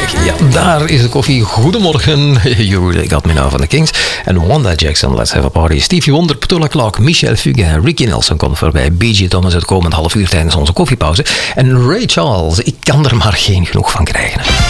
Kijk, ja, daar is de koffie. Goedemorgen, You Really Got Me Now van de Kings. En Wanda Jackson, Let's Have a Party. Stevie Wonder, Petula Clark, Michel Fugain, Ricky Nelson komt voorbij. B.J. Thomas het komend half uur tijdens onze koffiepauze. En Ray Charles, ik kan er maar geen genoeg van krijgen.